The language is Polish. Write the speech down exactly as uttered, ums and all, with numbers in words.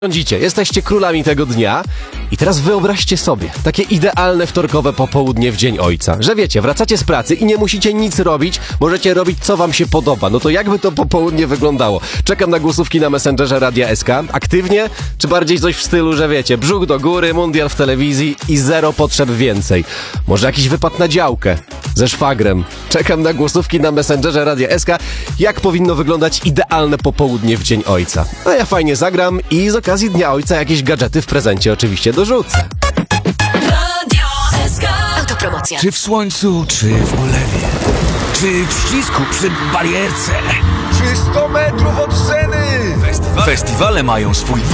Rządzicie, jesteście królami tego dnia i teraz wyobraźcie sobie takie idealne wtorkowe popołudnie w Dzień Ojca, że wiecie, wracacie z pracy i nie musicie nic robić, możecie robić co wam się podoba. No to jakby to popołudnie wyglądało? Czekam na głosówki na Messengerze Radia S K. Aktywnie, czy bardziej coś w stylu, że wiecie, brzuch do góry, mundial w telewizji i zero potrzeb więcej? Może jakiś wypad na działkę ze szwagrem? Czekam na głosówki na Messengerze Radia S K. Jak powinno wyglądać idealne popołudnie w Dzień Ojca? No ja fajnie zagram i z okazji Dnia Ojca jakieś gadżety w prezencie oczywiście dorzucę. Radio S K. Autopromocja. Czy w słońcu, czy w ulewie, czy w ścisku przy barierce. Czy sto metrów od sceny? Festiwale mają swój